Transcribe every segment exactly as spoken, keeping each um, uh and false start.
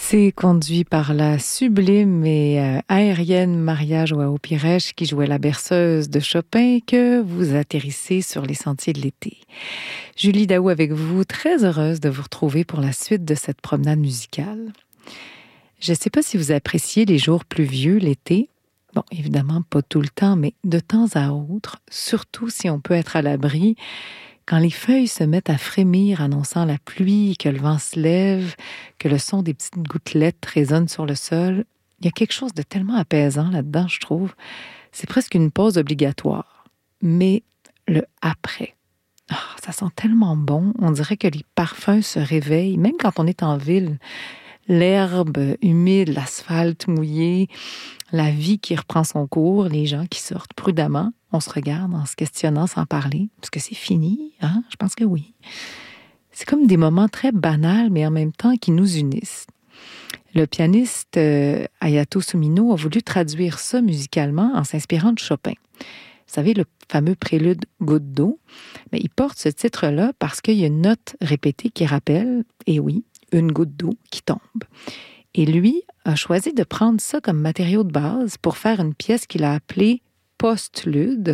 C'est conduit par la sublime et euh, aérienne Maria Joao Pires qui jouait la berceuse de Chopin que vous atterrissez sur les sentiers de l'été. Julie Daou avec vous, très heureuse de vous retrouver pour la suite de cette promenade musicale. Je ne sais pas si vous appréciez les jours pluvieux l'été. Bon, évidemment, pas tout le temps, mais de temps à autre, surtout si on peut être à l'abri. Quand les feuilles se mettent à frémir annonçant la pluie, que le vent se lève, que le son des petites gouttelettes résonne sur le sol, il y a quelque chose de tellement apaisant là-dedans, je trouve. C'est presque une pause obligatoire. Mais le après, oh, ça sent tellement bon. On dirait que les parfums se réveillent, même quand on est en ville. L'herbe humide, l'asphalte mouillé, la vie qui reprend son cours, les gens qui sortent prudemment. On se regarde en se questionnant sans parler. Est-ce que c'est fini? Hein? Je pense que oui. C'est comme des moments très banals, mais en même temps qui nous unissent. Le pianiste euh, Hayato Sumino a voulu traduire ça musicalement en s'inspirant de Chopin. Vous savez, le fameux prélude « Goutte d'eau », mais il porte ce titre-là parce qu'il y a une note répétée qui rappelle, et oui, une goutte d'eau qui tombe. Et lui a choisi de prendre ça comme matériau de base pour faire une pièce qu'il a appelée « Postlude »,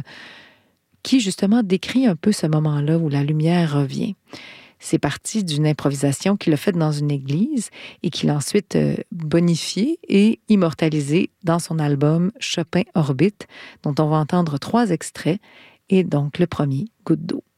qui justement décrit un peu ce moment-là où la lumière revient. C'est parti d'une improvisation qu'il a faite dans une église et qu'il a ensuite bonifiée et immortalisée dans son album Chopin Orbite, dont on va entendre trois extraits, et donc le premier, Goutte d'eau.